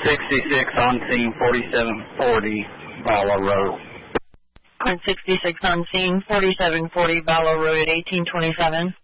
66 on scene, 4740 Barlow Road. Card 66 on scene, 4740 Barlow Road, 1827.